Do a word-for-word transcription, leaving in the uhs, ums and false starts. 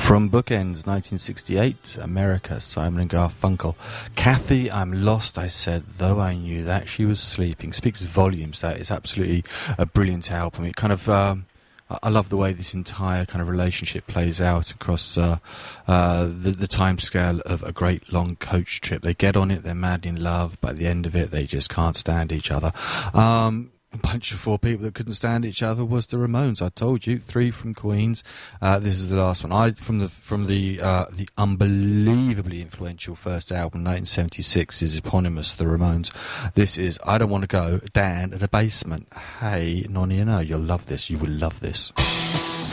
From Bookends, nineteen sixty-eight, America, Simon and Garfunkel. Kathy, I'm lost, I said, though I knew that she was sleeping. Speaks volumes, that is absolutely a brilliant album. It kind of, um, I love the way this entire kind of relationship plays out across uh, uh, the, the time scale of a great long coach trip. They get on it, they're mad in love, but at the end of it, they just can't stand each other. Um... A bunch of four people that couldn't stand each other was the Ramones. I told you, three from Queens. Uh, this is the last one. I from the from the uh, the unbelievably influential first album, nineteen seventy-six, is eponymous, the Ramones. This is I Don't Want to Go Down to the Basement. Hey, Nonny, you know you'll love this. You will love this.